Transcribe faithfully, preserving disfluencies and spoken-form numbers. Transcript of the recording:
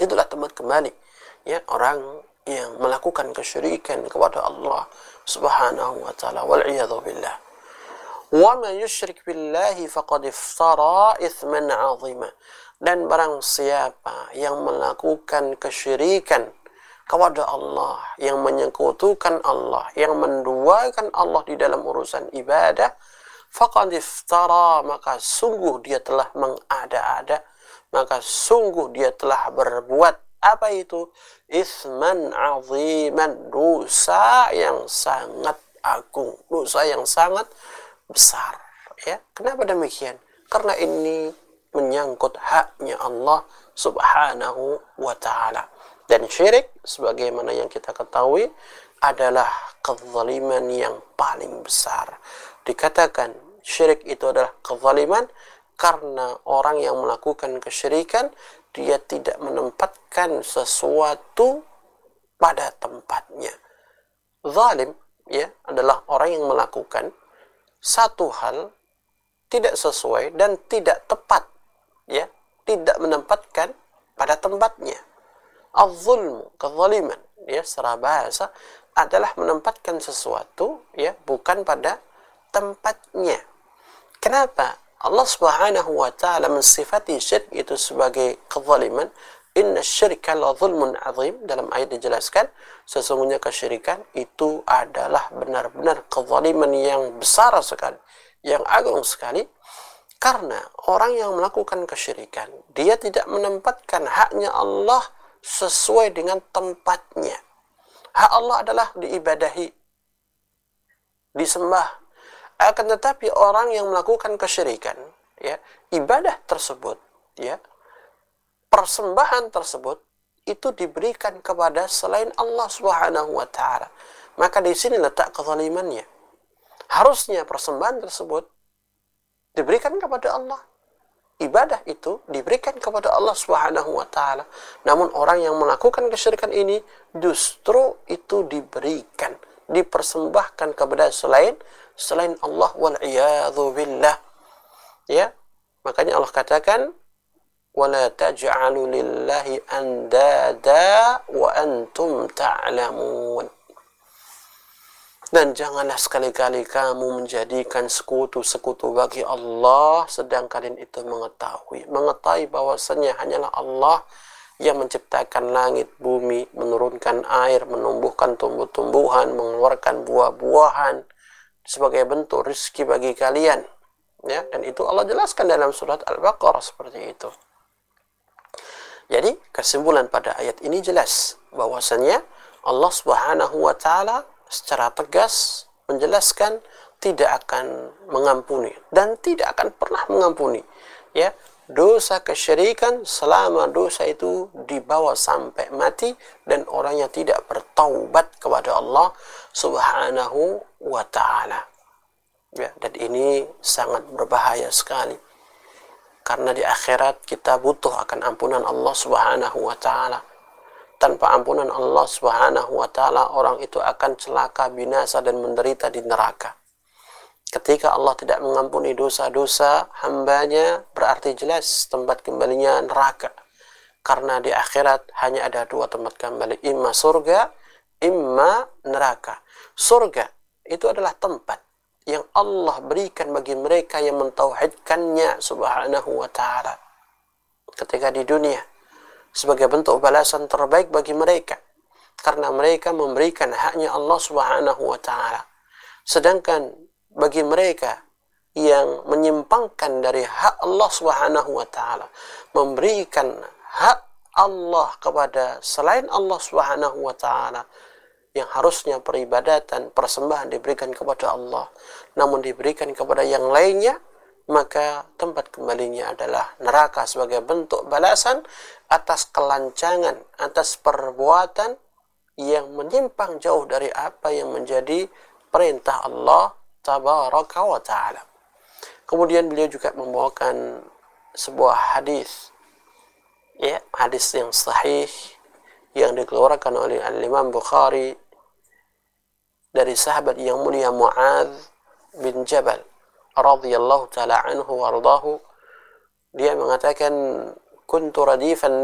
Itulah tempat kembali ya orang yang melakukan kesyirikan kepada Allah Subhanahu wa taala, wal iyadzu billah. Wa man yusyrik billahi faqad iftara itsman 'azima. Dan barang siapa yang melakukan kesyirikan kepada Allah, yang menyekutukan Allah, yang menduakan Allah di dalam urusan ibadah, faqad iftara, maka sungguh dia telah mengada-ada, maka sungguh dia telah berbuat apa itu? Itsman 'aziman, dosa yang sangat agung, dosa yang sangat besar. Ya, kenapa demikian? Karena ini menyangkut haknya Allah Subhanahu wa taala. Dan syirik sebagaimana yang kita ketahui adalah kezaliman yang paling besar. Dikatakan syirik itu adalah kezaliman karena orang yang melakukan kesyirikan dia tidak menempatkan sesuatu pada tempatnya. Zalim ya adalah orang yang melakukan satu hal tidak sesuai dan tidak tepat, ya, tidak menempatkan pada tempatnya. Az-zulmu, kezaliman, ya, secara bahasa adalah menempatkan sesuatu, ya, bukan pada tempatnya. Kenapa Allah Subhanahu wa taala mensifati syirik itu sebagai kezaliman? Inna syirka la zulmun azim. Dalam ayat dijelaskan sesungguhnya kesyirikan itu adalah benar-benar kezaliman yang besar sekali, yang agung sekali. Karena orang yang melakukan kesyirikan dia tidak menempatkan haknya Allah sesuai dengan tempatnya. Hak Allah adalah diibadahi, disembah. Akan tetapi orang yang melakukan kesyirikan, ya, ibadah tersebut, ya, persembahan tersebut itu diberikan kepada selain Allah Subhanahu wa taala. Maka di sini letak kezalimannya. Harusnya persembahan tersebut diberikan kepada Allah. Ibadah itu diberikan kepada Allah Subhanahu wa taala. Namun orang yang melakukan kesyirikan ini justru itu diberikan, dipersembahkan kepada selain selain Allah, wal iyadzu billah. Ya, makanya Allah katakan wala taj'alu lillahi andada wa antum ta'lamun. Dan janganlah sekali-kali kamu menjadikan sekutu-sekutu bagi Allah sedang kalian itu mengetahui mengetahui bahwasanya hanyalah Allah yang menciptakan langit, bumi, menurunkan air, menumbuhkan tumbuh-tumbuhan, mengeluarkan buah-buahan sebagai bentuk rezeki bagi kalian. Ya, dan itu Allah jelaskan dalam surat Al-Baqarah seperti itu. Jadi kesimpulan pada ayat ini jelas bahwasanya Allah Subhanahu wa taala secara tegas menjelaskan tidak akan mengampuni dan tidak akan pernah mengampuni, ya, dosa kesyirikan selama dosa itu dibawa sampai mati dan orangnya tidak bertaubat kepada Allah Subhanahu wa taala. Ya, dan ini sangat berbahaya sekali. Karena di akhirat kita butuh akan ampunan Allah Subhanahu wa taala. Tanpa ampunan Allah Subhanahu wa taala orang itu akan celaka, binasa dan menderita di neraka. Ketika Allah tidak mengampuni dosa-dosa hambanya, berarti jelas tempat kembalinya neraka. Karena di akhirat hanya ada dua tempat kembali, imma surga, imma neraka. Surga itu adalah tempat yang Allah berikan bagi mereka yang mentauhidkannya Subhanahu wa ta'ala ketika di dunia, sebagai bentuk balasan terbaik bagi mereka karena mereka memberikan haknya Allah Subhanahu wa ta'ala. Sedangkan bagi mereka yang menyimpangkan dari hak Allah Subhanahu wa ta'ala, memberikan hak Allah kepada selain Allah Subhanahu wa ta'ala, yang harusnya peribadatan, persembahan diberikan kepada Allah, namun diberikan kepada yang lainnya, maka tempat kembalinya adalah neraka sebagai bentuk balasan atas kelancangan, atas perbuatan yang menyimpang jauh dari apa yang menjadi perintah Allah Tabaraka wa ta'ala. Kemudian beliau juga membawakan sebuah hadis, ya, hadis yang sahih yang dikeluarkan oleh Al-Imam Bukhari dari sahabat yang mulia Mu'adz bin Jabal radhiyallahu taala anhu wardahu. Dia mengatakan kuntu radifan